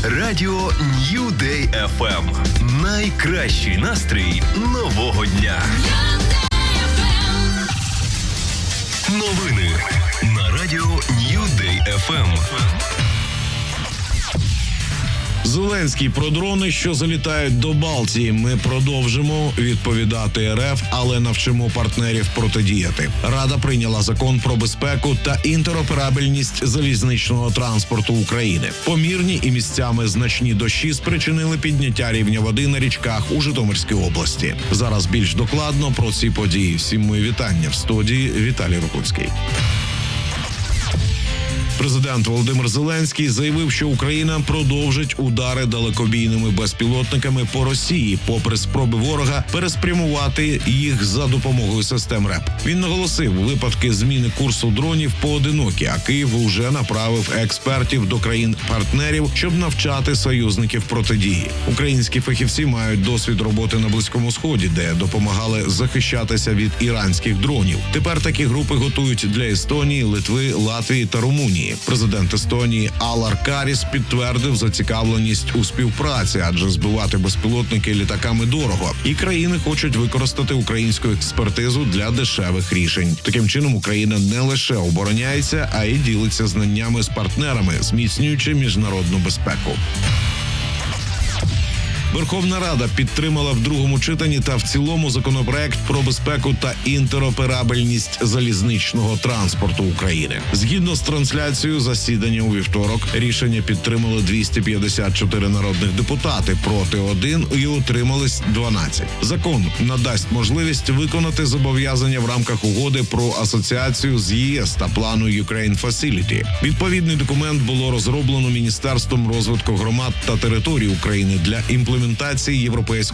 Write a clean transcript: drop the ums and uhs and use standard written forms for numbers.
Радіо New Day FM. Найкращий настрій нового дня. Новини на Радіо New Day FM. Зеленський про дрони, що залітають до Балтії. Ми продовжимо відповідати РФ, але навчимо партнерів протидіяти. Рада прийняла закон про безпеку та інтероперабельність залізничного транспорту України. Помірні і місцями значні дощі спричинили підняття рівня води на річках у Житомирській області. Зараз більш докладно про ці події. Всім мої вітання. В студії Віталій Рокуцький. Президент Володимир Зеленський заявив, що Україна продовжить удари далекобійними безпілотниками по Росії, попри спроби ворога переспрямувати їх за допомогою систем РЕП. Він наголосив, випадки зміни курсу дронів поодинокі, а Київ уже направив експертів до країн-партнерів, щоб навчати союзників протидії. Українські фахівці мають досвід роботи на Близькому Сході, де допомагали захищатися від іранських дронів. Тепер такі групи готують для Естонії, Литви, Латвії та Румунії. Президент Естонії Алар Каріс підтвердив зацікавленість у співпраці, адже збивати безпілотники літаками дорого. І країни хочуть використати українську експертизу для дешевих рішень. Таким чином, Україна не лише обороняється, а й ділиться знаннями з партнерами, зміцнюючи міжнародну безпеку. Верховна Рада підтримала в другому читанні та в цілому законопроект про безпеку та інтероперабельність залізничного транспорту України. Згідно з трансляцією засідання у вівторок, рішення підтримали 254 народних депутати, проти 1 і утримались 12. Закон надасть можливість виконати зобов'язання в рамках угоди про асоціацію з ЄС та плану Ukraine Facility. Відповідний документ було розроблено Міністерством розвитку громад та територій України для імплементації європейського